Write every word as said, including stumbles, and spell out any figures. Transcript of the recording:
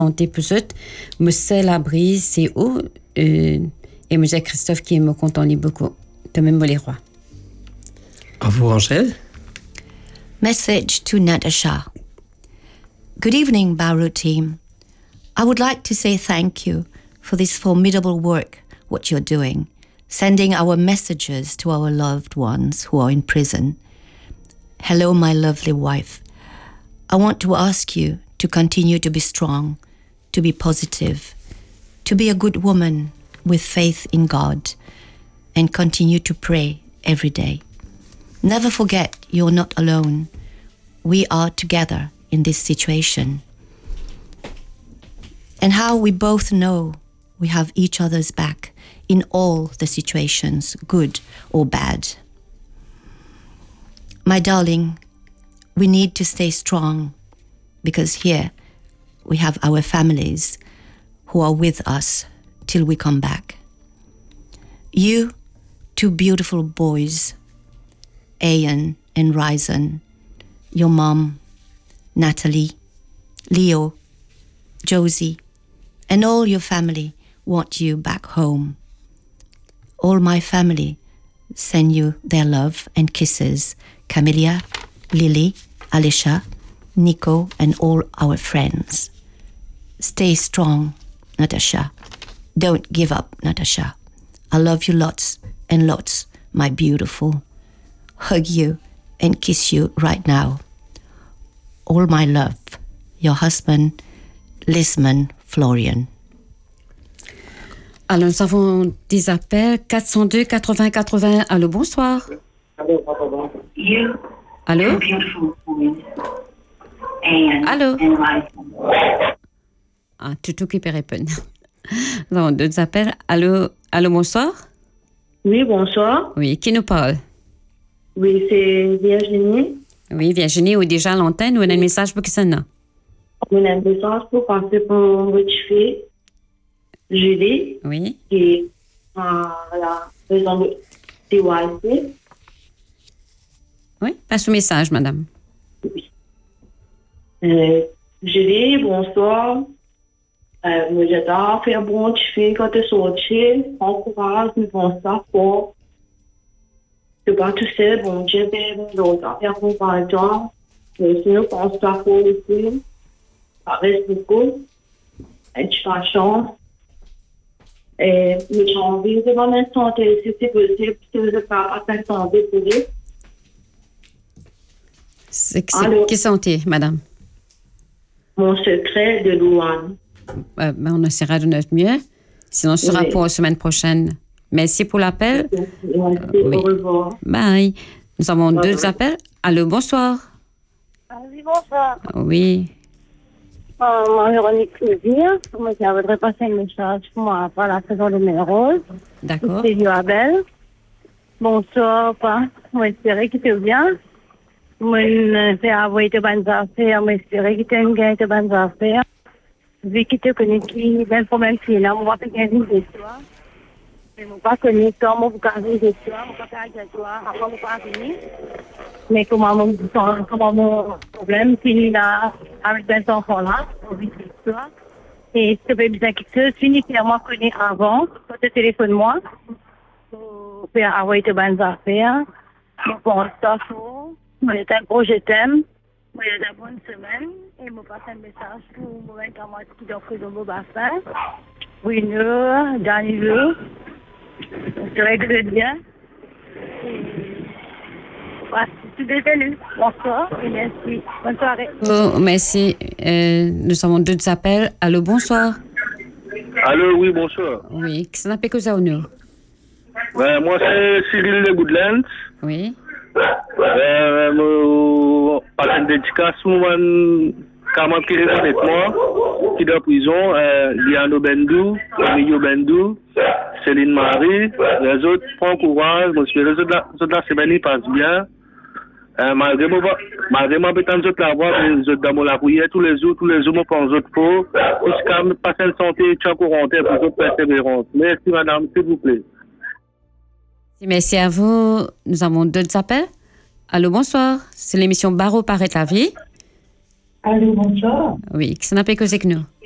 Santé pour eux, monsieur la brise, c'est où? Euh, et monsieur Christophe qui me content beaucoup. De même les rois. À vous, Angèle. Message to Natasha. Good evening, Bauru team. I would like to say thank you for this formidable work, what you're doing, sending our messages to our loved ones who are in prison. Hello, my lovely wife. I want to ask you to continue to be strong, to be positive, to be a good woman with faith in God, and continue to pray every day. Never forget you're not alone. We are together in this situation. And how we both know we have each other's back in all the situations, good or bad. My darling, we need to stay strong because here we have our families who are with us till we come back. You, two beautiful boys, Ian and Ryzen, your mom, Natalie, Leo, Josie, and all your family want you back home. All my family send you their love and kisses. Camelia, Lily, Alicia, Nico, and all our friends. Stay strong, Natasha. Don't give up, Natasha. I love you lots and lots, my beautiful. Hug you and kiss you right now. All my love, your husband, Lisman Florian. Alors, nous avons des appels quatre cent deux quatre-vingts quatre-vingts. Allô, bonsoir. Allô. Allô. Allô. Ah, tout qui peut répondre. Nous avons deux appels. Allô, allô, bonsoir. Oui, bonsoir. Oui, qui nous parle? Oui, c'est Virginie. Oui, Virginie, ou déjà à l'antenne, ou on a un message pour qui ça n'a? On a un message pour passer pour votre fille, Julie. Oui. Qui est à la maison de T Y C. Oui, passe le message, madame. Oui. Euh, Julie, bonsoir. Euh, moi, j'adore faire bon fille quand tu sortis. Encourage, nous pensons ça fort. C'est pas tout seul, bon Dieu, donc, à faire comparaison. Mais sinon, pense pas fort aussi. Ça reste beaucoup. Et tu as chance. Et j'ai envie de voir une santé, si c'est possible, si vous n'êtes pas à ta santé, pour dire. C'est, c'est quelle santé, madame? Mon secret de Louane. Euh, ben on essaiera de notre mieux. Sinon, ce sera oui. Pour la semaine prochaine. Merci pour l'appel. Merci, euh, oui. Au revoir. Bye. Nous avons Bye. deux appels. Allô, bonsoir. Oui, bonsoir. Oui. Euh, moi, Véronique Plaisir. Moi, je voudrais passer un message pour moi par la saison de Melrose. D'accord. C'est Joabel. Bonsoir, pas. Moi, j'espère que tu es bien. Moi, je vais avoir de bonnes affaires. Moi, j'espère que tu as une gain de bonnes affaires. Vu que tu connais qui, ben, pour même si là, on va faire gagner des histoires. Mais je ne pas connaître comment vous gagner des histoires. Je ne pas faire des histoires avant de pas venir. Mais comment mon, comment mon problème finit là, avec des enfants-là, on vit des histoires. Et si tu veux bien quelque chose, finis par moi connaître avant, quand tu téléphones moi, pour faire avoir de bonnes affaires. Bon, ça, faut. Moi, je t'aime, je t'aime. Moi, il y a de bonnes semaines. Et je passe un message pour moi, quand moi, qui doit faire mon bassin. Winner, Danilo. Je règle bien. Et voilà, tout est venu. Bonsoir et merci. Bonne soirée. Oh, merci. Euh, nous avons deux appels. Allô, bonsoir. Allô, oui, bonsoir. Oui, qui s'en appelle que ça, nous? Ben, moi, c'est Cyril de Goodlands. Oui. Euh, moi, à une dédicace, moi, comment qui reconnaît moi, qui est en prison, euh, Liano Bendou, Emilio Bendou, Céline Marie, les autres, prends courage, moi, les autres, les autres, la semaine, ils passent bien. Euh, malgré moi, malgré moi, peut-être les autres la voix, les autres dans la prière, tous les jours, tous les jours, moi, pour les autres faux, jusqu'à me passer une santé, tu as couranté pour les autres persévérances. Merci, madame, s'il vous plaît. Merci à vous. Nous avons deux appels. Allô, bonsoir. C'est l'émission Barreau paraît la vie. Allô, bonsoir. Oui, qui s'en appelle que c'est que nous?